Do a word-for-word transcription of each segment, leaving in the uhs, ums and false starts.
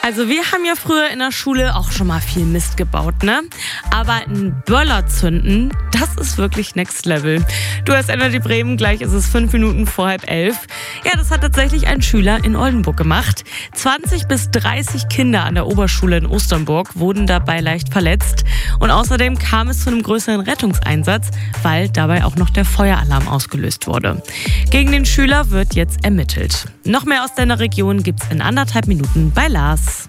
Also wir haben ja früher in der Schule auch schon mal viel Mist gebaut, ne? Aber ein Böller zünden, das ist wirklich Next Level. Du hast Energy Bremen, gleich ist es fünf Minuten vor halb elf. Ja, das hat tatsächlich ein Schüler in Oldenburg gemacht. zwanzig bis dreißig Kinder an der Oberschule in Osternburg wurden dabei leicht verletzt. Und außerdem kam es zu einem größeren Rettungseinsatz, weil dabei auch noch der Feueralarm ausgelöst wurde. Gegen den Schüler wird jetzt ermittelt. Noch mehr aus deiner Region gibt's in anderthalb Minuten bei Lars.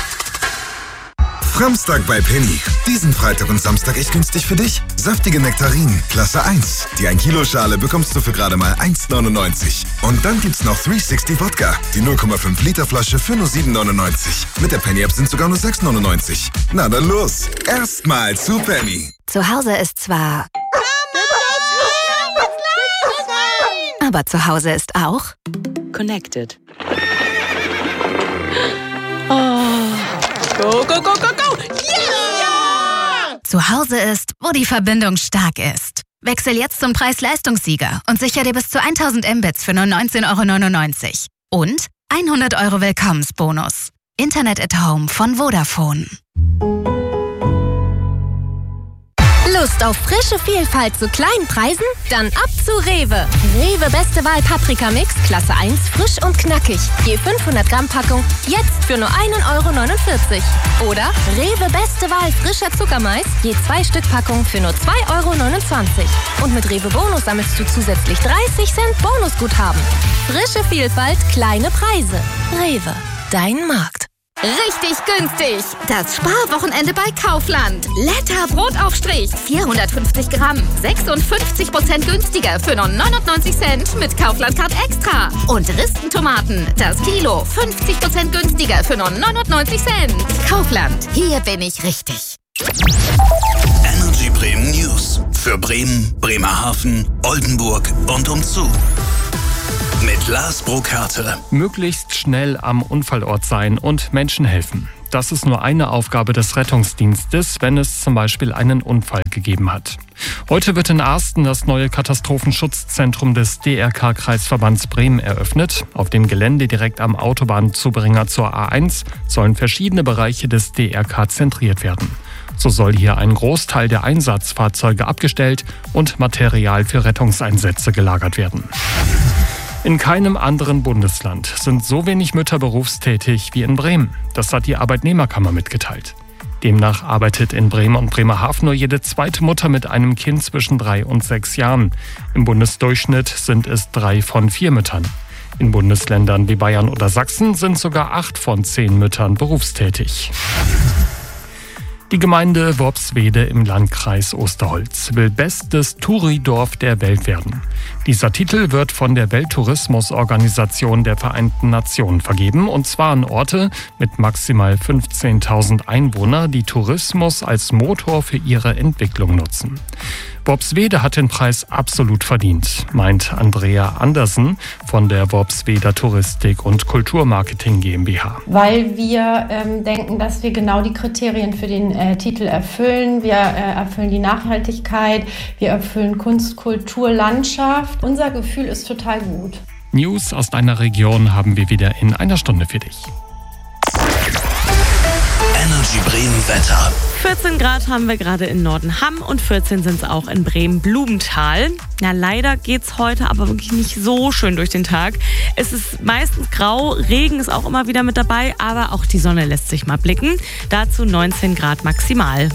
Framstag bei Penny. Diesen Freitag und Samstag echt günstig für dich. Saftige Nektarinen, Klasse eins. Die ein Kilo Schale bekommst du für gerade mal eins neunundneunzig. Und dann gibt's noch dreihundertsechzig Wodka. Die null Komma fünf Liter Flasche für nur sieben neunundneunzig. Mit der Penny-App sind sogar nur sechs neunundneunzig. Na dann los. Erstmal zu Penny. Zu Hause ist zwar... Aber zu Hause ist auch... Connected. Oh. Go, go, go, go, go! Yeah! Zu Hause ist, wo die Verbindung stark ist. Wechsel jetzt zum Preis-Leistungssieger und sicher dir bis zu tausend Mbits für nur neunzehn Euro neunundneunzig. Und hundert Euro Willkommensbonus. Internet at Home von Vodafone. Lust auf frische Vielfalt zu kleinen Preisen? Dann ab zu Rewe. Rewe Beste Wahl Paprika Mix, Klasse eins, frisch und knackig. Je fünfhundert Gramm Packung, jetzt für nur ein Euro neunundvierzig. Oder Rewe Beste Wahl frischer Zuckermais, je zwei Stück Packung für nur zwei Euro neunundzwanzig. Und mit Rewe Bonus sammelst du zusätzlich dreißig Cent Bonusguthaben. Frische Vielfalt, kleine Preise. Rewe, dein Markt. Richtig günstig! Das Sparwochenende bei Kaufland. Letter Brotaufstrich, vierhundertfünfzig Gramm, sechsundfünfzig Prozent günstiger für nur neunundneunzig Cent mit Kaufland-Card Extra. Und Ristentomaten, das Kilo, fünfzig Prozent günstiger für nur neunundneunzig Cent. Kaufland, hier bin ich richtig. Energy Bremen News. Für Bremen, Bremerhaven, Oldenburg und umzu. Mit Lars Burkhardt. Möglichst schnell am Unfallort sein und Menschen helfen. Das ist nur eine Aufgabe des Rettungsdienstes, wenn es zum Beispiel einen Unfall gegeben hat. Heute wird in Arsten das neue Katastrophenschutzzentrum des D R K-Kreisverbands Bremen eröffnet. Auf dem Gelände direkt am Autobahnzubringer zur A eins sollen verschiedene Bereiche des D R K zentriert werden. So soll hier ein Großteil der Einsatzfahrzeuge abgestellt und Material für Rettungseinsätze gelagert werden. In keinem anderen Bundesland sind so wenig Mütter berufstätig wie in Bremen. Das hat die Arbeitnehmerkammer mitgeteilt. Demnach arbeitet in Bremen und Bremerhaven nur jede zweite Mutter mit einem Kind zwischen drei und sechs Jahren. Im Bundesdurchschnitt sind es drei von vier Müttern. In Bundesländern wie Bayern oder Sachsen sind sogar acht von zehn Müttern berufstätig. Die Gemeinde Worpswede im Landkreis Osterholz will bestes Touridorf der Welt werden. Dieser Titel wird von der Welttourismusorganisation der Vereinten Nationen vergeben, und zwar an Orte mit maximal fünfzehntausend Einwohnern, die Tourismus als Motor für ihre Entwicklung nutzen. Worpswede hat den Preis absolut verdient, meint Andrea Andersen von der Worpsweder Touristik- und Kulturmarketing GmbH. Weil wir ähm, denken, dass wir genau die Kriterien für den äh, Titel erfüllen. Wir äh, erfüllen die Nachhaltigkeit, wir erfüllen Kunst, Kultur, Landschaft. Unser Gefühl ist total gut. News aus deiner Region haben wir wieder in einer Stunde für dich. Energy Bremen Wetter. vierzehn Grad haben wir gerade in Nordenham und vierzehn sind es auch in Bremen-Blumenthal. Ja, leider geht's heute aber wirklich nicht so schön durch den Tag. Es ist meistens grau, Regen ist auch immer wieder mit dabei, aber auch die Sonne lässt sich mal blicken. Dazu neunzehn Grad maximal.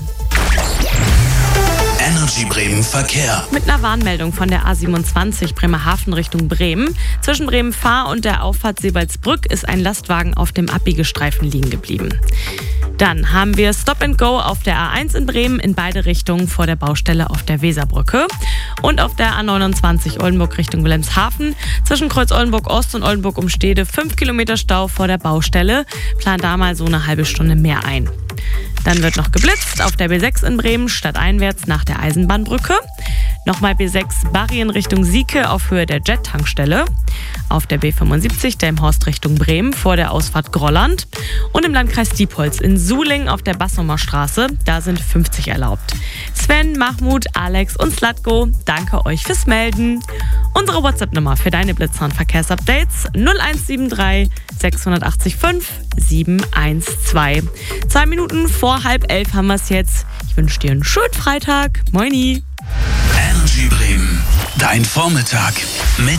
Energy Bremen Verkehr. Mit einer Warnmeldung von der A siebenundzwanzig Bremerhaven Richtung Bremen. Zwischen Bremen-Fahr und der Auffahrt Seewaldsbrück ist ein Lastwagen auf dem Abbiegestreifen liegen geblieben. Dann haben wir Stop and Go auf der A eins in Bremen in beide Richtungen vor der Baustelle auf der Weserbrücke. Und auf der A neunundzwanzig Oldenburg Richtung Wilhelmshaven zwischen Kreuz Oldenburg Ost und Oldenburg Umstede fünf Kilometer Stau vor der Baustelle. Plan da mal so eine halbe Stunde mehr ein. Dann wird noch geblitzt auf der B sechs in Bremen stadteinwärts nach der Eisenbahnbrücke. Nochmal B sechs Barry in Richtung Sieke auf Höhe der Jet-Tankstelle. Auf der B fünfundsiebzig Delmhorst Richtung Bremen vor der Ausfahrt Grolland. Und im Landkreis Diepholz in Suling auf der Bassumer Straße, da sind fünfzig erlaubt. Sven, Mahmoud, Alex und Slatko, danke euch fürs Melden. Unsere WhatsApp-Nummer für deine Blitzhorn-Verkehrsupdates null eins sieben drei sechs acht fünf sieben eins zwei. Zwei Minuten vor halb elf haben wir es jetzt. Ich wünsche dir einen schönen Freitag. Moini. Energy Bremen. Dein Vormittag mit